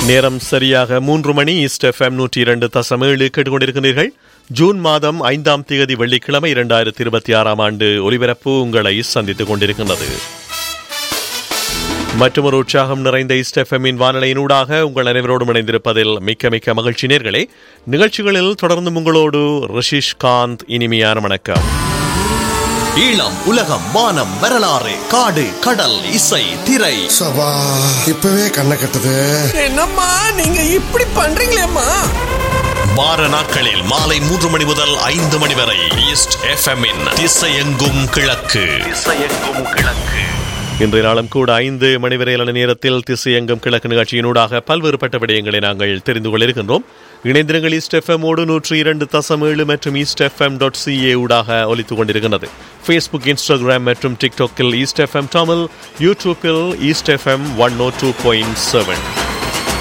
நேரம் சரியாக 3 மணி. East FM 102.7 கேட்டுக்கொண்டிருக்கிறீர்கள். ஜூன் மாதம் 5ஆம் தேதி வெள்ளிக்கிழமை 2026ஆம் ஆண்டு ஒலிபரப்பு உங்களை சந்தித்துக் கொண்டிருக்கின்றது. மற்றொரு உற்சாகம் நிறைந்த ஈஸ்ட் எஃப்எம்மின் வானொலியினூடாக உங்கள் அனைவரோடும் இணைந்திருப்பதில் மிக்க மிக்க மகிழ்ச்சி. நேயர்களே, நிகழ்ச்சிகளில் தொடர்ந்து உங்களோடு ரிஷிஷ் காந்த். இனிமையான வணக்கம். ஈழம், உலகம், வானம், வரலாறு, காடு, கடல், இசை, திரை. சபா இப்பவே கண்ணை கட்டுது. என்னம்மா நீங்க இப்படி பண்றீங்களேம்மா? வார நாட்களில் மாலை 3 மணி முதல் 5 மணி வரை ஈஸ்ட் எஃப்எம்மின் திசையெங்கும் கிழக்கு. இன்றைய நாளும் கூட 5 மணி வரையிலான நேரத்தில் திசையெங்கும் கிழக்கு நிகழ்ச்சியினூடாக பல்வேறுபட்ட விடயங்களை நாங்கள் தெரிந்து கொள்ள இருக்கின்றோம். இணைந்திருங்கள். ஈஸ்ட் எஃப்எம்மோடு 102.7 மற்றும் eastfm.ca ஊடாக ஒலித்துக் கொண்டிருக்கிறது. ஃபேஸ்புக், இன்ஸ்டாகிராம் மற்றும் டிக்டாக்கில் ஈஸ்ட் எஃப்எம் தமிழ், யூடியூப்பில் ஈஸ்ட் எஃப்எம் 102.7.